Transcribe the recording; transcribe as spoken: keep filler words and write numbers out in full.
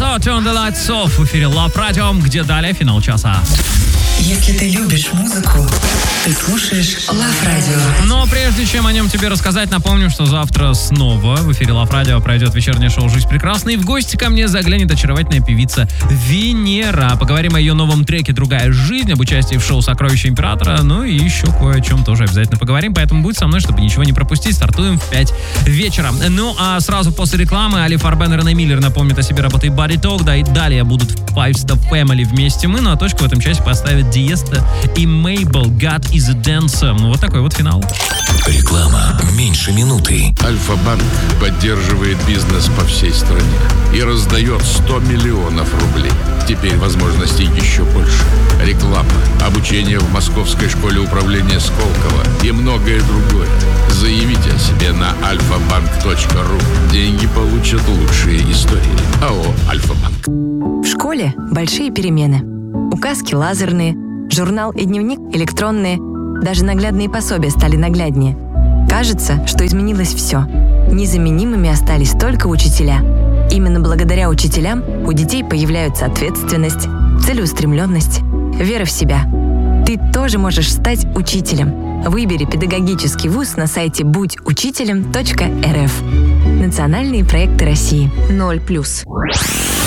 Go, Turn the Lights Off в эфире Love Radio, где далее финал часа. Если ты любишь музыку, ты слушаешь Love Radio. Но прежде чем о нем тебе рассказать, напомню, что завтра снова в эфире Love Radio пройдет вечернее шоу «Жизнь прекрасна». И в гости ко мне заглянет очаровательная певица Венера. Поговорим о ее новом треке «Другая жизнь», об участии в шоу «Сокровища императора». Ну и еще кое о чем тоже обязательно поговорим. Поэтому будь со мной, чтобы ничего не пропустить. Стартуем в пять вечера. Ну а сразу после рекламы Али Фарбен и Рене Миллер напомнят о себе работой Body Talk. Да и далее будут в Five Star Family вместе мы. Ну а точку в этом часе поставят Диеста и Мейбл God is a Dancer. Ну вот такой вот финал. Реклама меньше минуты. Альфа-банк поддерживает бизнес по всей стране и раздает сто миллионов рублей. Теперь возможностей еще больше. Реклама, обучение в Московской школе управления Сколково и многое другое. Заявите о себе на альфа банк точка ру. Деньги получат лучшие истории. АО «Альфа-банк». В школе большие перемены. Указки лазерные, журнал и дневник электронные. Даже наглядные пособия стали нагляднее. Кажется, что изменилось все. Незаменимыми остались только учителя. Именно благодаря учителям у детей появляются ответственность, целеустремленность, вера в себя. Ты тоже можешь стать учителем. Выбери педагогический вуз на сайте будь учителем точка эр эф. Национальные проекты России. ноль плюс.